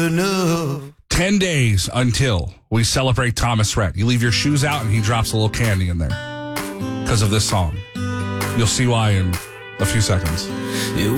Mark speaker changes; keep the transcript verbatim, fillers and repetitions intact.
Speaker 1: enough.
Speaker 2: Ten days until we celebrate Thomas Rhett. You leave your shoes out and he drops a little candy in there because of this song. You'll see why in a few seconds.
Speaker 1: It